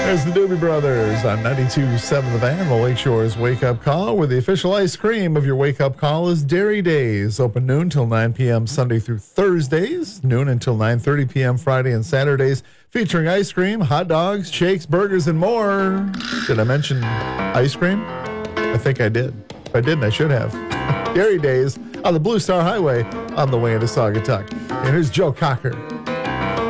There's the Doobie Brothers on 92.7 The Van, the Lakeshore's wake-up call, where the official ice cream of your wake-up call is Dairy Days. Open noon till 9 p.m. Sunday through Thursdays, noon until 9:30 p.m. Friday and Saturdays, featuring ice cream, hot dogs, shakes, burgers, and more. Did I mention ice cream? I think I did. If I didn't, I should have. Dairy Days on the Blue Star Highway on the way into Saugatuck. And here's Joe Cocker.